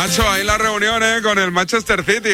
Nacho, ahí la reunión, con el Manchester City,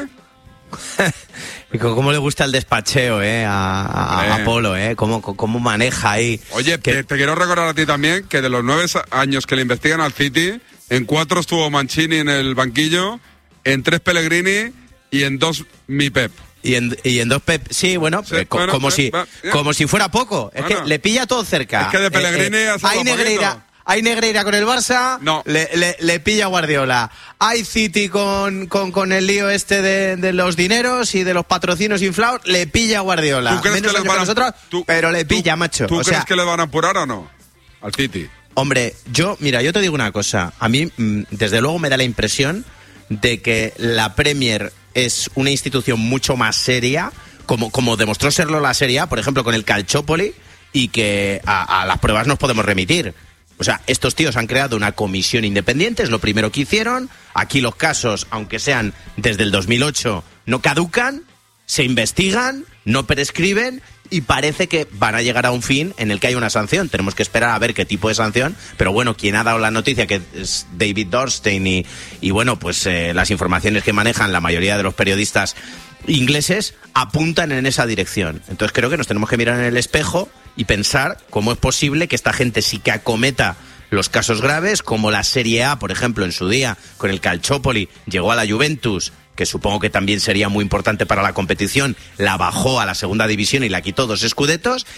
Y cómo le gusta el despacheo, a Polo, cómo maneja ahí. Oye, te quiero recordar a ti también que de los 9 años que le investigan al City, en 4 estuvo Mancini en el banquillo, en 3 Pellegrini y en 2 mi Pep. Y en 2 Pep, sí, bueno, sí, como si fuera poco. Es que le pilla todo cerca. Es que de Pellegrini hay Negreira con el Barça, no. le pilla Guardiola. Hay City con el lío este de los dineros y de los patrocinios inflados, le pilla Guardiola. ¿Tú crees menos que nosotros, pero le pilla, macho. ¿Tú crees que le van a apurar o no al City? Hombre, yo te digo una cosa. A mí, desde luego, me da la impresión de que la Premier es una institución mucho más seria, como demostró serlo la Serie A, por ejemplo, con el Calciopoli, y que a las pruebas nos podemos remitir. O sea, estos tíos han creado una comisión independiente, es lo primero que hicieron. Aquí los casos, aunque sean desde el 2008, no caducan, se investigan, no prescriben y parece que van a llegar a un fin en el que hay una sanción. Tenemos que esperar a ver qué tipo de sanción, pero bueno, quien ha dado la noticia, que es David Dorstein, y bueno, pues las informaciones que manejan la mayoría de los periodistas ingleses apuntan en esa dirección. Entonces creo que nos tenemos que mirar en el espejo y pensar cómo es posible que esta gente sí que acometa los casos graves, como la Serie A, por ejemplo, en su día, con el Calciopoli, llegó a la Juventus, que supongo que también sería muy importante para la competición, la bajó a la segunda división y la quitó 2 scudettos,